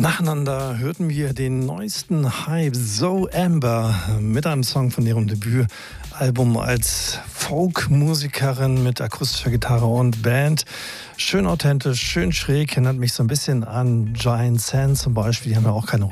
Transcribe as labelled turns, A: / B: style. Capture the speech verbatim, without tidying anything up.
A: Nacheinander hörten wir den neuesten Hype So Amber mit einem Song von ihrem Debütalbum als Folkmusikerin mit akustischer Gitarre und Band. Schön authentisch, schön schräg, erinnert mich so ein bisschen an Giant Sand zum Beispiel. Die haben ja auch keine